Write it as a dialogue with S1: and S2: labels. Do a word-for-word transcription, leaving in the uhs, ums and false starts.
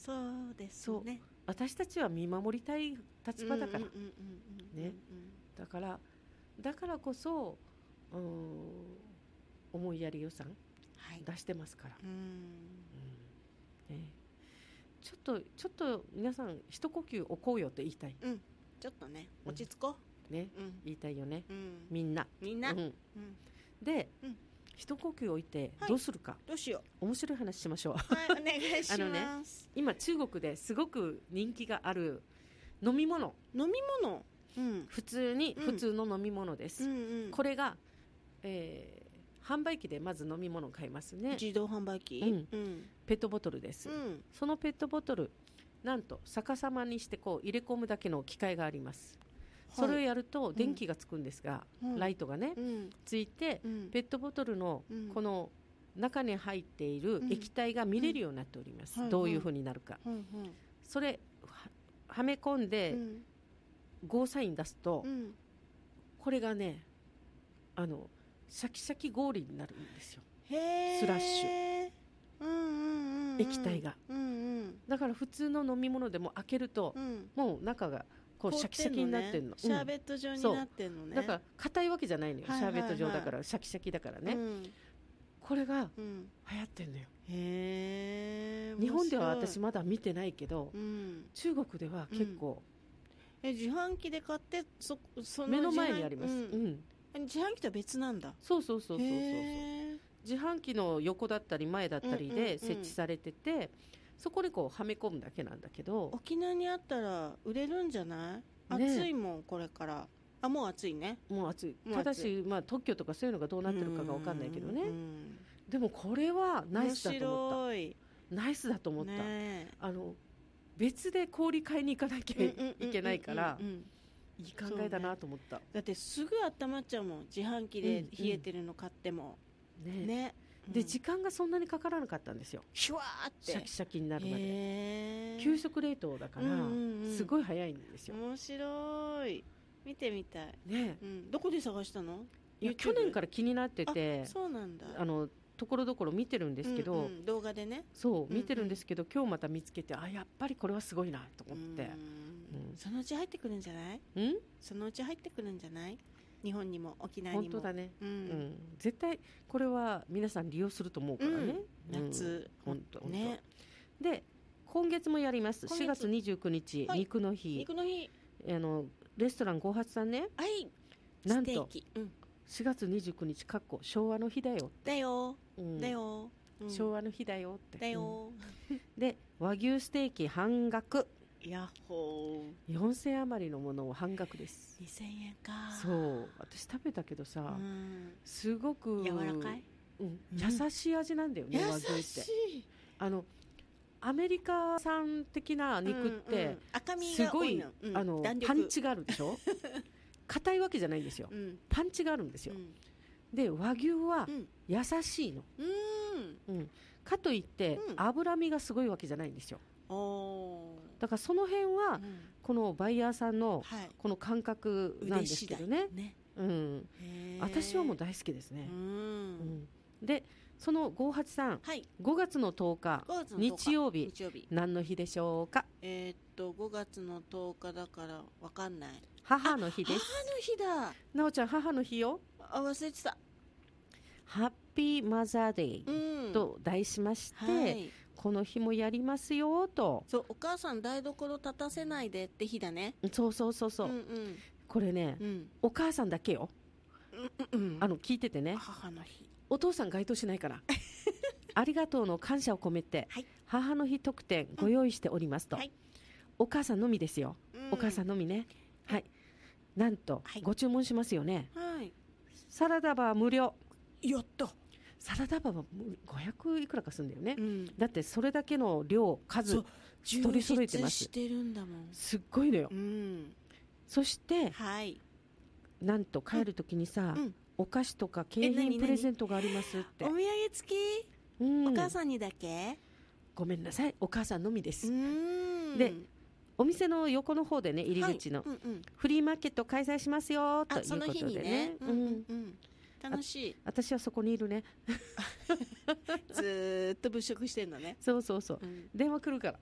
S1: そうですね。
S2: 私たちは見守りたい立場だから、
S1: うんうんうんうんうん
S2: ね、だからだからこそ、うん、思いやり予算出してますから、
S1: うん
S2: うんね、ちょっとちょっと皆さん一呼吸置こうよって言いたい、
S1: うん、ちょっとね落ち着こ
S2: う、ね、
S1: うん、
S2: 言いたいよね、
S1: うん、
S2: みんな
S1: みんな、
S2: うん
S1: うん、
S2: で、うん、一呼吸置いてどうするか、はい、
S1: どうしよう、
S2: 面白い話しましょう。
S1: はい、お願いします。あのね、
S2: 今中国ですごく人気がある飲み物
S1: 飲み物、うん、
S2: 普通に、うん、普通の飲み物です、うんうん、これが、えー、販売機でまず飲み物を買いますね。
S1: 自動販売機、
S2: うんうん、ペットボトルです、うん、そのペットボトルなんと逆さまにしてこう入れ込むだけの機械があります、はい、それをやると電気がつくんですが、うん、ライトがね、うん、ついて、うん、ペットボトルのこの中に入っている液体が見れるようになっております、うん、どういう風になるか、うんうん、それはめ込んで、うんゴーサイン出すと、うん、これがねあのシャキシャキ氷になるんですよ。
S1: へー
S2: スラッシュ、
S1: うんうんうんうん、
S2: 液体が、うんうん、だから普通の飲み物でも開けると、うん、もう中がこうシャキシャキになってるの、ね、
S1: シャーベット状になってるのね。
S2: だから硬いわけじゃないのよ、はいはいはい、シャーベット状だからシャキシャキだからね、うん、これが流行ってるのよ、
S1: うん、へー
S2: 日本では私まだ見てないけど、
S1: うん、
S2: 中国では結構、うん
S1: え自販機で買って そ, その
S2: 目の前にあります、うん
S1: うん、自販機とは別なんだ。
S2: そうそうそうそうそうそう自販機の横だったり前だったりで設置されてて、うんうんうん、そこにこうはめ込むだけなんだけど、
S1: 沖縄にあったら売れるんじゃない、ね、暑いもんこれから。あもう暑いね、
S2: もう暑い。ただし、まあ、特許とかそういうのがどうなってるかが分かんないけどね、うんうん、でもこれはナイスだと思った。
S1: 面白い、
S2: ナイスだと思った、
S1: ね、
S2: あの別で氷買いに行かなきゃいけないからいい考えだなと思った、ね、
S1: だってすぐ温まっちゃうもん、自販機で冷えてるの買っても、うんうん、ね, ね
S2: で、うん、時間がそんなにかからなかったんですよ。
S1: シュワーって
S2: シャキシャキになるまで。急速冷凍だから、うんうんうん、すごい早いんですよ。
S1: 面白い、見てみたい、
S2: ね、
S1: うん、どこで探したの？
S2: いや去年から気になってて、
S1: あ、そうなんだ、
S2: あのところどころ見てるんですけど、うんうん、
S1: 動画でね、
S2: そう見てるんですけど、うんうん、今日また見つけて、あやっぱりこれはすごいなと思って、うん、
S1: うん、そのうち入ってくるんじゃない？
S2: ん
S1: そのうち入ってくるんじゃない？日本にも沖縄にも。
S2: 本当だね、
S1: うんうん、
S2: 絶対これは皆さん利用すると思うからね、
S1: うん、夏、
S2: うん、本当
S1: ね。
S2: で今月もやります。しがつにじゅうくにち、はい、肉の日、
S1: 肉の日、
S2: あのレストランごはちさんね、
S1: はい、
S2: なんと
S1: ステーキ、うん、
S2: しがつにじゅうくにちかっこ昭和の日だよ
S1: だよ、
S2: うん、
S1: だよ、うん、
S2: 昭和の日だよって
S1: だよ、
S2: うん、で和牛ステーキ半額、
S1: やっほー、
S2: よんせん余りのものを半額です。
S1: にせんえんか。
S2: そう私食べたけどさ、うん、すごく
S1: 柔らかい、
S2: うん、優しい味なんだよね、うん、和牛って。
S1: 優しい、
S2: あのアメリカ産的な肉ってすごい、
S1: うんうん、
S2: あのパンチがあるでしょ硬いわけじゃないんですよ、うん、パンチがあるんですよ、うん、で和牛は優しいの、うんうん、かといって、うん、脂身がすごいわけじゃないんですよ。だからその辺は、うん、このバイヤーさんのこの感覚なんですけどね、ね、うん、私はもう大好きですね、うんうん、でそのごはちさん、はい、ごがつのとおか日曜日、日曜日何の日でしょうか？
S1: えー、っとごがつのとおかだからわかんない。
S2: 母の日です。
S1: 母の日だ。
S2: なおちゃん母の日よ。
S1: あ、忘れてた。
S2: ハッピーマザーデーと題しまして、うんはい、この日もやりますよと。
S1: そう、お母さん台所立たせないでって日だね。
S2: そうそうそうそう、うんうん、これね、うん、お母さんだけよ、うんうん、あの聞いててね、
S1: 母の日
S2: お父さん該当しないからありがとうの感謝を込めて、はい、母の日特典ご用意しておりますと、うんはい、お母さんのみですよ、うん、お母さんのみね、はい、なんと、はい、ご注文しますよね、はい、サラダバー無料。
S1: やった。
S2: サラダバーはごひゃくいくらかするんだよね、うん、だってそれだけの量数取り揃えてます。
S1: してるんだもん。
S2: すっごいのよ、うん、そして、
S1: はい、
S2: なんと帰るときにさ、うんうん、お菓子とか景品プレゼントがありますって。
S1: お土産付き、うん、お母さんにだけ？ご
S2: めんなさい、お母さんのみです。うんでお店の横の方でね、入り口の、はいうんうん、フリーマーケット開催しますよということでね、その日にね、うんうんうん、
S1: 楽しい。
S2: 私はそこにいるね
S1: ずーっと物色してんのね。
S2: そうそうそう、うん、電話来るから